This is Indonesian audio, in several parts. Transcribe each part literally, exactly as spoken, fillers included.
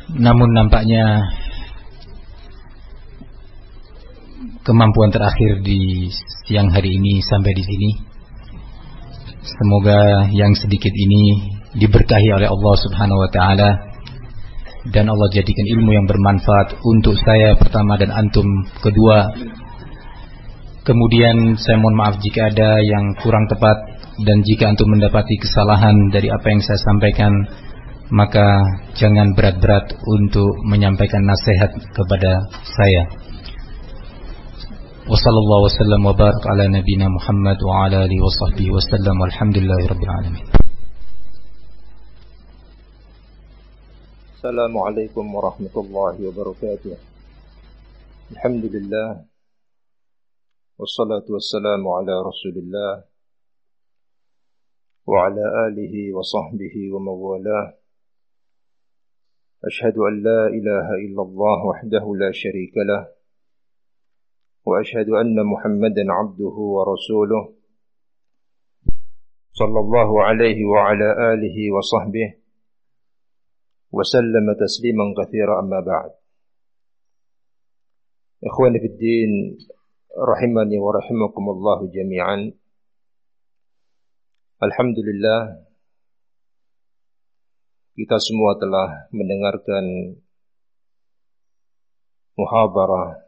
Namun nampaknya kemampuan terakhir di siang hari ini sampai di sini. Semoga yang sedikit ini diberkahi oleh Allah Subhanahu wa taala dan Allah jadikan ilmu yang bermanfaat untuk saya pertama dan antum kedua. Kemudian saya mohon maaf jika ada yang kurang tepat, dan jika antum mendapati kesalahan dari apa yang saya sampaikan, maka jangan berat-berat untuk menyampaikan nasihat kepada saya. Wassallallahu wasallam wa barak ala nabina Muhammad wa ala alihi wa sahbihi wasallam walhamdulillahirabbil alamin. Assalamualaikum warahmatullahi wabarakatuh. Alhamdulillah wassalatu wassalamu ala Rasulillah wa ala alihi wa sahbihi wa mawalah. Ashhadu an la ilaha illallah wahdahu la syarika lah wa ashhadu anna Muhammadan abduhu wa rasuluh sallallahu alaihi wa ala alihi wa sahbihi wa sallama tasliman katsira, amma ba'd. Ikhwani fid din, rahimani wa rahimakumullah jami'an. Alhamdulillah, kita semua telah mendengarkan muhadarah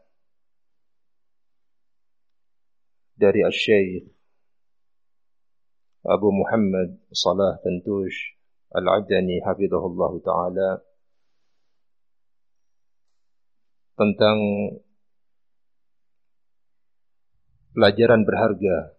dari Asy-Syaikh Abu Muhammad Salah Tantush Al-Adani hafizahullah ta'ala tentang pelajaran berharga